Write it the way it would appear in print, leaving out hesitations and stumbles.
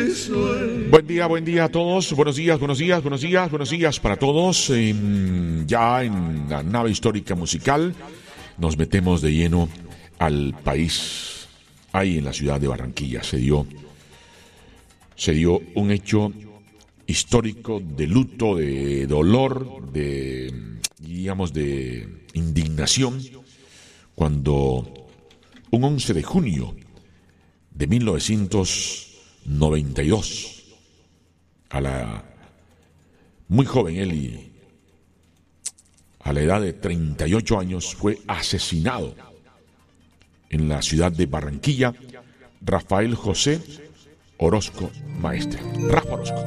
Buen día a todos. Buenos días para todos. Ya en la nave histórica musical nos metemos de lleno al país. Ahí en la ciudad de Barranquilla se dio un hecho histórico de luto, de dolor, de indignación, cuando un 11 de junio de 1992, a la muy joven Eli, a la edad de 38 años, fue asesinado en la ciudad de Barranquilla Rafael José Orozco Maestre. Rafa Orozco.